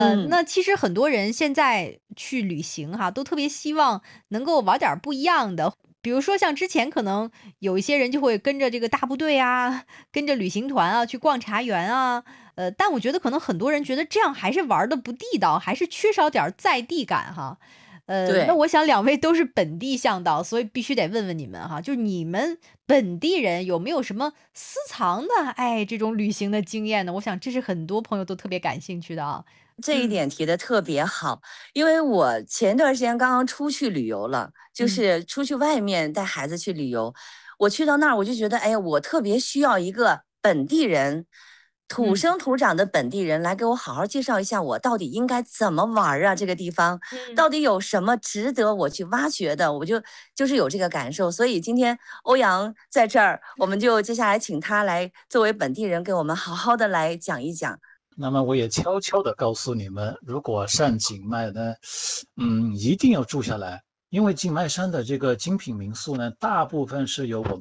嗯， 那其实很多人现在去旅行哈，都特别希望能够玩点儿不一样的。比如说像之前可能有一些人就会跟着这个大部队啊，跟着旅行团啊去逛茶园啊，但我觉得可能很多人觉得这样还是玩的不地道，还是缺少点儿在地感哈。那对。 我想两位都是本地向导，所以必须得问问你们哈，就是你们本地人有没有什么私藏的，哎，这种旅行的经验呢？我想这是很多朋友都特别感兴趣的啊。嗯。 这一点提的特别好，因为我前段时间刚刚出去旅游了，就嗯。 是出去外面带孩子去旅游。我去到那儿，我就觉得，哎呀，我特别需要一个本地人，土嗯。 生土长的本地人来给我好好介绍一下，我到底应该怎么玩儿啊？这个地方嗯。 到底有什么值得我去挖掘的？我就是有这个感受，所以今天欧阳在这儿，我们就接下来请他来作为本地人，给我们好好的来讲一讲。 那么我也悄悄地告诉你们，如果上景迈呢，一定要住下来，因为景迈山的这个精品民宿呢，大部分是由我们